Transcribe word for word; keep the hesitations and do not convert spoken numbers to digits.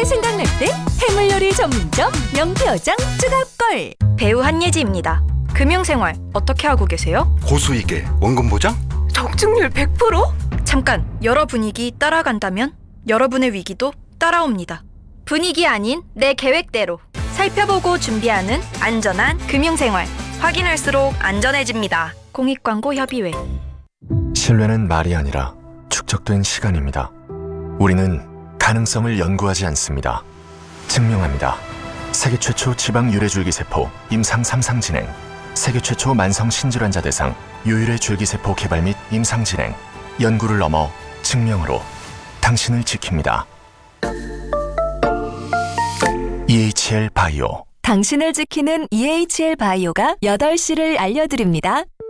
게 생각날 때 해물요리 전문점 명태어장 쭈갑걸. 배우 한예지입니다. 금융생활 어떻게 하고 계세요? 고수익에 원금 보장? 적중률 백 퍼센트? 잠깐, 여러 분위기 따라간다면 여러분의 위기도 따라옵니다. 분위기 아닌 내 계획대로 살펴보고 준비하는 안전한 금융생활. 확인할수록 안전해집니다. 공익광고협의회. 신뢰는 말이 아니라 축적된 시간입니다. 우리는 가능성을 연구하지 않습니다. 증명합니다. 세계 최초 지방 유래줄기세포 임상 삼 상 진행, 세계 최초 만성 신질환자 대상 유유래 줄기세포 개발 및 임상 진행, 연구를 넘어 증명으로 당신을 지킵니다. 이에이치엘 바이오. 당신을 지키는 이에이치엘 바이오가 여덟 시를 알려드립니다.